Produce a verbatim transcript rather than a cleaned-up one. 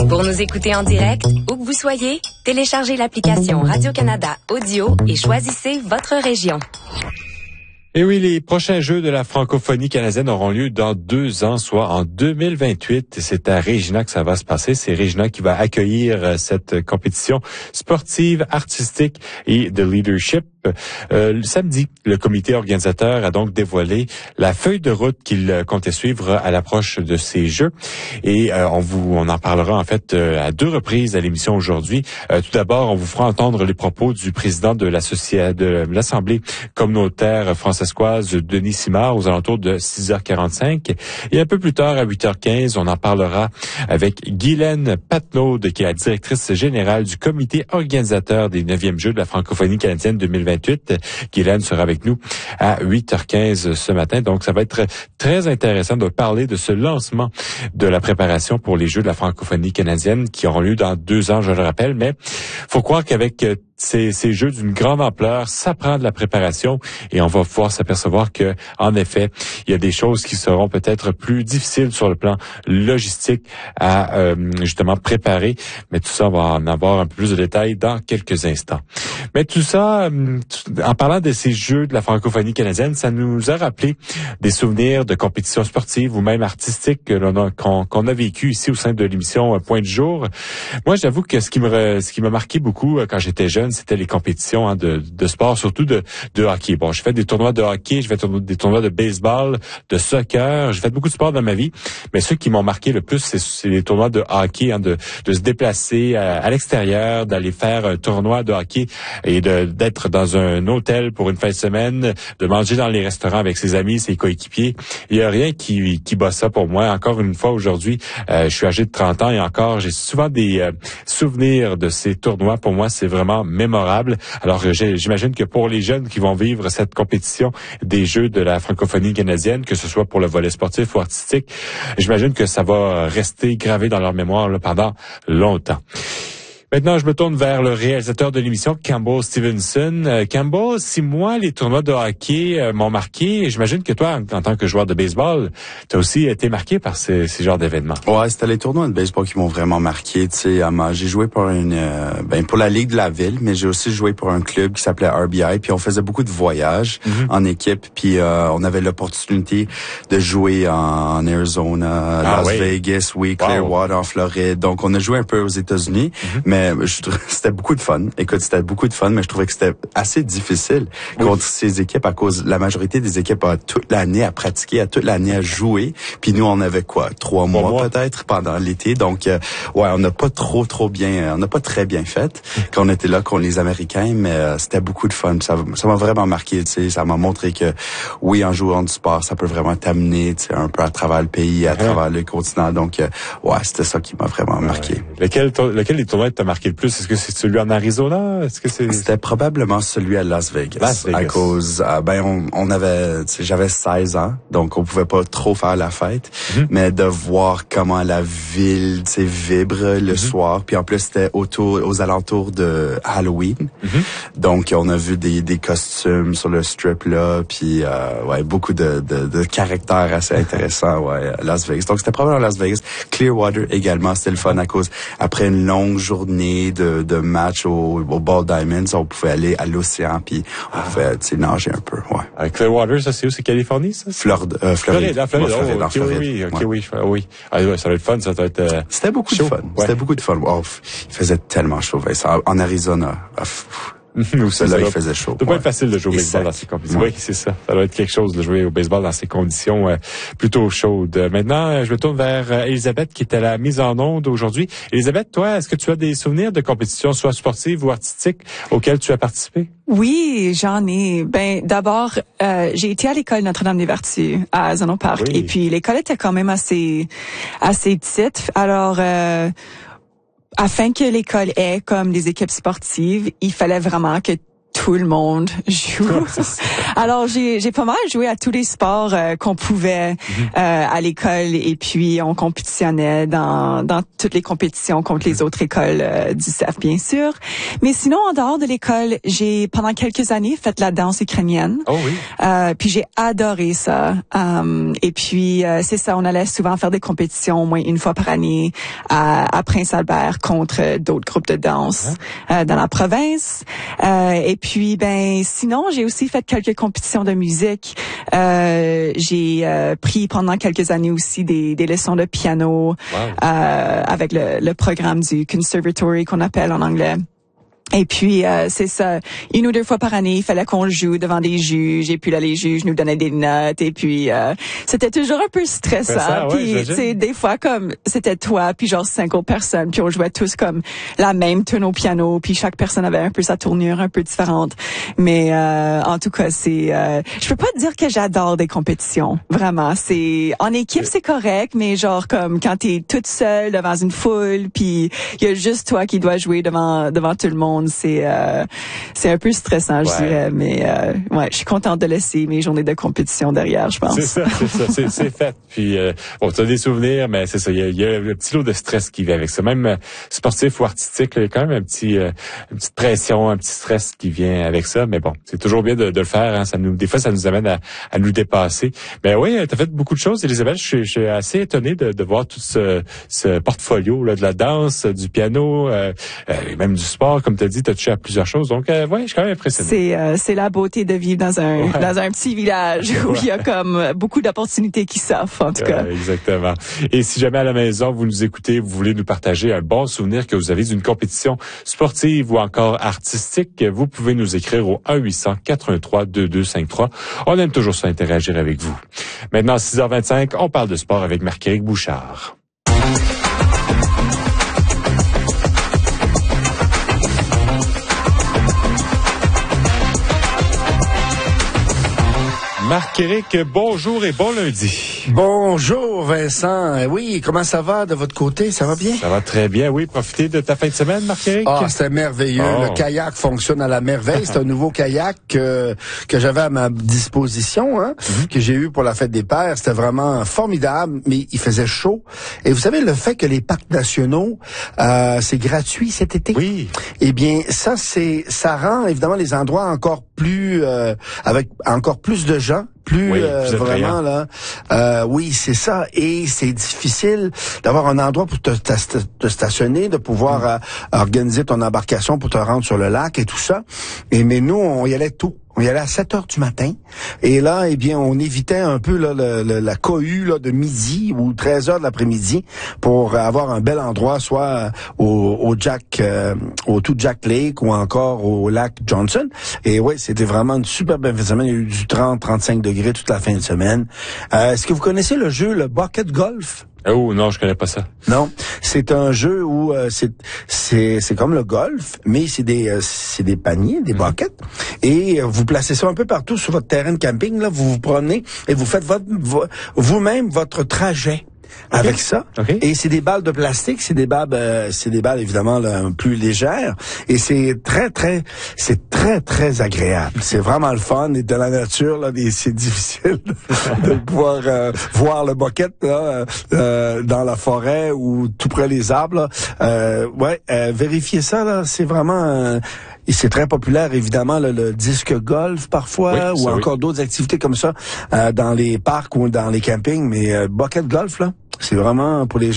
Pour nous écouter en direct, où que vous soyez, téléchargez l'application Radio-Canada Audio et choisissez votre région. Et oui, les prochains Jeux de la francophonie canadienne auront lieu dans deux ans, soit en deux mille vingt-huit. C'est à Regina que ça va se passer. C'est Regina qui va accueillir cette compétition sportive, artistique et de leadership. Euh, le samedi, le comité organisateur a donc dévoilé la feuille de route qu'il comptait suivre à l'approche de ces Jeux. Et euh, on vous, on en parlera en fait euh, à deux reprises à l'émission aujourd'hui. Euh, tout d'abord, on vous fera entendre les propos du président de l'association de l'Assemblée communautaire françaiscoise, Denis Simard, aux alentours de six heures quarante-cinq. Et un peu plus tard, à huit heures quinze, on en parlera avec Guylaine Patnaud, qui est la directrice générale du comité organisateur des neuvièmes Jeux de la francophonie canadienne deux mille vingt-huit. Guylaine sera avec nous à huit heures quinze ce matin. Donc, ça va être très intéressant de parler de ce lancement de la préparation pour les Jeux de la francophonie canadienne qui auront lieu dans deux ans, je le rappelle. Mais faut croire qu'avec Ces, ces jeux d'une grande ampleur, ça prend de la préparation et on va pouvoir s'apercevoir que, en effet, il y a des choses qui seront peut-être plus difficiles sur le plan logistique à euh, justement préparer. Mais tout ça, on va en avoir un peu plus de détails dans quelques instants. Mais tout ça, en parlant de ces jeux de la francophonie canadienne, ça nous a rappelé des souvenirs de compétitions sportives ou même artistiques que l'on a, qu'on, qu'on a vécu ici au sein de l'émission Point du jour. Moi, j'avoue que ce qui me, ce qui m'a marqué beaucoup quand j'étais jeune, c'était les compétitions hein, de, de sport, surtout de, de hockey. Bon, j'ai fait des tournois de hockey, j'ai fait des tournois de baseball, de soccer, j'ai fait beaucoup de sport dans ma vie, mais ceux qui m'ont marqué le plus, c'est, c'est les tournois de hockey, hein, de, de se déplacer à, à l'extérieur, d'aller faire un tournoi de hockey et de, d'être dans un hôtel pour une fin de semaine, de manger dans les restaurants avec ses amis, ses coéquipiers. Il n'y a rien qui, qui bat ça pour moi. Encore une fois, aujourd'hui, euh, je suis âgé de trente ans et encore, j'ai souvent des euh, souvenirs de ces tournois. Pour moi, c'est vraiment mémorable. Alors, j'imagine que pour les jeunes qui vont vivre cette compétition des Jeux de la francophonie canadienne, que ce soit pour le volet sportif ou artistique, j'imagine que ça va rester gravé dans leur mémoire là, pendant longtemps. Maintenant, je me tourne vers le réalisateur de l'émission, Campbell Stevenson. Euh, Campbell, si moi, les tournois de hockey euh, m'ont marqué, j'imagine que toi, en, en tant que joueur de baseball, tu as aussi été marqué par ces, ces genres d'événements. Ouais, c'était les tournois de baseball qui m'ont vraiment marqué. Tu sais, j'ai joué pour une, euh, ben pour la Ligue de la ville, mais j'ai aussi joué pour un club qui s'appelait R B I. Puis on faisait beaucoup de voyages mm-hmm. en équipe. Puis euh, on avait l'opportunité de jouer en, en Arizona, ah, Las oui. Vegas, oui, Clearwater, wow. en Floride. Donc on a joué un peu aux États-Unis, mm-hmm. mais Je, c'était beaucoup de fun. Écoute, c'était beaucoup de fun, mais je trouvais que c'était assez difficile oui. contre ces équipes à cause la majorité des équipes a toute l'année à pratiquer, a toute l'année à jouer. Puis nous, on avait quoi, trois mois, mois peut-être pendant l'été. Donc, euh, ouais, on n'a pas trop, trop bien, on n'a pas très bien fait quand on était là contre les Américains, mais euh, c'était beaucoup de fun. Ça, ça m'a vraiment marqué. Tu sais, ça m'a montré que oui, en jouant du sport, ça peut vraiment t'amener, tu sais, un peu à travers le pays, à uh-huh. travers le continent. Donc, euh, ouais, c'était ça qui m'a vraiment marqué. Ouais. Lequel, lequel des tournois t'a marqué le plus? Est-ce que c'est celui en Arizona? Est-ce que c'est... C'était probablement celui à Las Vegas. Las Vegas. À cause, euh, ben, on, on avait, tu sais, j'avais seize ans, donc on pouvait pas trop faire la fête, mm-hmm. mais de voir comment la ville, tu sais, vibre le mm-hmm. soir, puis en plus c'était autour, aux alentours de Halloween, mm-hmm. donc on a vu des, des costumes sur le strip là, puis euh, ouais, beaucoup de, de, de caractères assez intéressants, ouais, à Las Vegas. Donc c'était probablement Las Vegas. Clearwater également, c'était le fun à cause, après une longue journée de, de match au, au Ball Diamonds, on pouvait aller à l'océan puis on ah. pouvait, tu sais, nager un peu, ouais. À Clearwater, ça c'est où? C'est Californie, ça? Floride, euh, Floride. Floride, ah, Floride, ouais, Floride, oh, en okay, Floride. Oui, ok, ouais. oui, oui. Ah, ouais, ça va être fun, ça doit être euh, C'était beaucoup chaud. de fun. Ouais. C'était beaucoup de fun. Oh, il faisait tellement chaud, Vincent. En Arizona. Oh, ça, là, ça il doit, faisait chaud. Ça doit pas être facile de jouer au baseball dans ces conditions. Ouais. Oui, c'est ça. Ça doit être quelque chose de jouer au baseball dans ces conditions euh, plutôt chaudes. Maintenant, je me tourne vers euh, Elisabeth qui est à la mise en onde aujourd'hui. Elisabeth, toi, est-ce que tu as des souvenirs de compétitions, soit sportives ou artistiques, auxquelles tu as participé? Oui, j'en ai. Ben, d'abord, euh, j'ai été à l'école Notre-Dame-des-Vertus à Zanon Park. Oui. Et puis, l'école était quand même assez, assez petite. Alors, euh, afin que l'école ait comme des équipes sportives, il fallait vraiment que tout le monde joue. Alors j'ai j'ai pas mal joué à tous les sports euh, qu'on pouvait mm-hmm. euh, à l'école et puis on compétitionnait dans dans toutes les compétitions contre les autres écoles euh, du C E F bien sûr. Mais sinon en dehors de l'école, j'ai pendant quelques années fait la danse ukrainienne. Oh oui. Euh, puis j'ai adoré ça. Um, et puis euh, c'est ça, on allait souvent faire des compétitions au moins une fois par année à, à Prince-Albert contre d'autres groupes de danse euh, dans la province. Euh, et puis ben sinon, j'ai aussi fait quelques compétitions de musique. Euh, j'ai euh, pris pendant quelques années aussi des, des leçons de piano wow. euh, avec le, le programme du Conservatory qu'on appelle en anglais. Et puis, euh, c'est ça, une ou deux fois par année, il fallait qu'on joue devant des juges, et puis là, les juges nous donnaient des notes, et puis euh, c'était toujours un peu stressant. Ça, ouais, puis, tu sais, des fois, comme, c'était toi, puis genre cinq autres personnes, puis on jouait tous comme la même tune au piano, puis chaque personne avait un peu sa tournure un peu différente. Mais euh, en tout cas, c'est... Euh, je peux pas te dire que j'adore des compétitions, vraiment. C'est en équipe, c'est correct, mais genre comme quand t'es toute seule devant une foule, puis il y a juste toi qui dois jouer devant devant tout le monde, c'est euh, c'est un peu stressant, je ouais. dirais, mais euh, ouais, je suis contente de laisser mes journées de compétition derrière, je pense. C'est ça, c'est ça, c'est, c'est fait. Puis euh, bon, tu as des souvenirs, mais c'est ça, il y a, il y a un petit lot de stress qui vient avec ça. Même euh, sportif ou artistique, il y a quand même un petit, euh, une petite pression, un petit stress qui vient avec ça. Mais bon, c'est toujours bien de, de le faire. Hein, ça nous, des fois, ça nous amène à, à nous dépasser. Mais oui, tu as fait beaucoup de choses, Elisabeth. Je suis, je suis assez étonné de, de voir tout ce, ce portfolio là, de la danse, du piano, euh, euh, même du sport, comme tu as dit, tu as touché à plusieurs choses. Donc, euh, ouais, je suis quand même impressionné. C'est, euh, c'est la beauté de vivre dans un, ouais. dans un petit village où ouais. il y a comme beaucoup d'opportunités qui s'offrent, en tout cas. Euh, exactement. Et si jamais à la maison, vous nous écoutez, vous voulez nous partager un bon souvenir que vous avez d'une compétition sportive ou encore artistique, vous pouvez nous écrire au un huit cents quatre un trois deux deux cinq trois. On aime toujours ça interagir avec vous. Maintenant, six heures vingt-cinq, on parle de sport avec Marc-Éric Bouchard. Marc-Éric, bonjour et bon lundi. Bonjour Vincent. Oui, comment ça va de votre côté? Ça va bien? Ça va très bien, oui. Profitez de ta fin de semaine, Marc-Éric? Ah, c'était merveilleux. Oh. Le kayak fonctionne à la merveille. C'est un nouveau kayak que, que j'avais à ma disposition, hein, mm-hmm. que j'ai eu pour la fête des pères. C'était vraiment formidable, mais il faisait chaud. Et vous savez, le fait que les parcs nationaux, euh, c'est gratuit cet été. Oui. Eh bien, ça, c'est, ça rend évidemment les endroits encore plus, euh, avec encore plus de gens. Plus, oui, euh, vraiment là, euh, oui c'est ça, et c'est difficile d'avoir un endroit pour te, te, te stationner, de pouvoir mm. euh, organiser ton embarcation pour te rendre sur le lac et tout ça. Et mais nous on y allait tôt. On y allait à sept heures du matin. Et là, eh bien, on évitait un peu là, le, le, la cohue là, de midi ou treize heures de l'après-midi pour avoir un bel endroit, soit au, au Jack, euh, au tout Jack Lake ou encore au lac Johnson. Et oui, c'était vraiment une super belle fin de semaine. Il y a eu du trente à trente-cinq degrés toute la fin de semaine. Euh, est-ce que vous connaissez le jeu, le Bucket Golf? Oh non, je connais pas ça. Non, c'est un jeu où euh, c'est c'est c'est comme le golf, mais c'est des euh, c'est des paniers, des buckets, et euh, vous placez ça un peu partout sur votre terrain de camping là, vous vous promenez et vous faites votre vo- vous-même votre trajet. Okay. Avec ça. Okay. Et c'est des balles de plastique, c'est des balles, euh, c'est des balles évidemment là, plus légères. Et c'est très, très, c'est très, très agréable. C'est vraiment le fun. Et de la nature, là, et c'est difficile de pouvoir euh, voir le bucket là, euh, dans la forêt ou tout près des arbres. Là. Euh, ouais, euh, vérifiez ça, là. C'est vraiment... Euh, Et c'est très populaire, évidemment, le, le disque golf parfois, oui, ou encore oui. d'autres activités comme ça euh, dans les parcs ou dans les campings. Mais euh, bucket golf, là, c'est vraiment pour les gens.